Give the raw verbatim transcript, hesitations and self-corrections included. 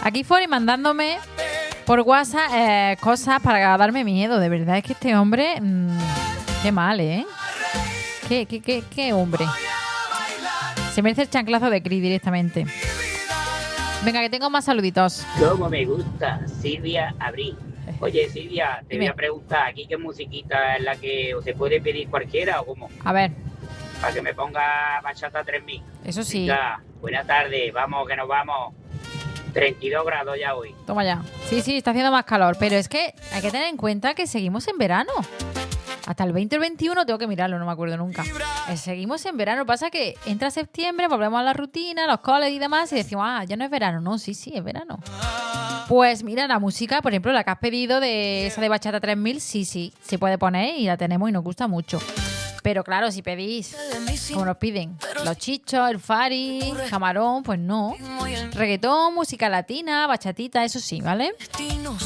Aquí Fori mandándome por WhatsApp eh, cosas para darme miedo. De verdad es que este hombre... Mmm, qué mal, ¿eh? Qué, qué, qué, qué hombre. Se merece el chanclazo de Cris directamente. Venga, que tengo más saluditos. Cómo me gusta Silvia Abril. Oye, Silvia, te Dime. voy a preguntar aquí qué musiquita es la que o se puede pedir cualquiera o cómo. A ver, Para que me ponga bachata tres mil. eso sí. Venga, buena tarde, vamos, que nos vamos. treinta y dos grados ya hoy. Toma ya. Sí, sí, está haciendo más calor. Pero es que hay que tener en cuenta que seguimos en verano. Hasta el veinte o el veintiuno tengo que mirarlo, no me acuerdo nunca. Eh, seguimos en verano. Pasa que entra septiembre, volvemos a la rutina, los coles y demás, y decimos, ah, ya no es verano. No, sí, sí, es verano. Pues mira, la música, por ejemplo, la que has pedido de esa de Bachata tres mil, sí, sí, se puede poner y la tenemos y nos gusta mucho. Pero claro, si pedís, como nos piden, los chichos, el fari, camarón, pues no. Reggaetón, música latina, bachatita, eso sí, ¿vale?